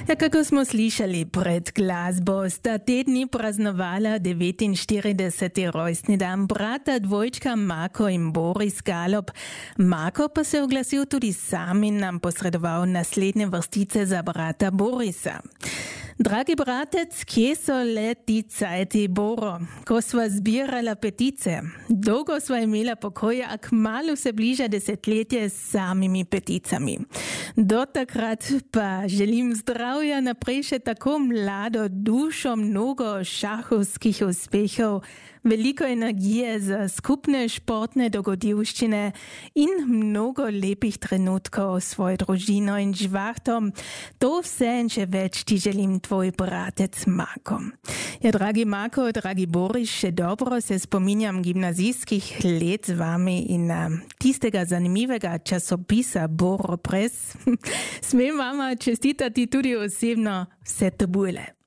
Kako smo slišali pred glasbo, sta te dni praznovala 49. rojstni dan brata dvojčka Mako in Boris Galob. Mako pa se oglasil tudi sam in nam posredoval naslednje vrstice za brata Borisa. Dragi bratec, kje so leti cajti Boro? Ko sva zbirala petice, dolgo sva imela pokoja, a kmalu se bliža desetletje s samimi peticami. Do takrat pa želim zdravja naprej še tako mlado dušo, mnogo šahovskih uspehov, veliko energije za skupne športne dogodivščine in mnogo lepih trenutkov s svojo družino in živahtom. To vse in še več ti želim tvoj bratec Mako. Ja, dragi Mako, dragi Boris, še dobro se spominjam gimnazijskih let z vami in tistega zanimivega časopisa Boro Press. Smem vama čestitati tudi osebno vse to bole.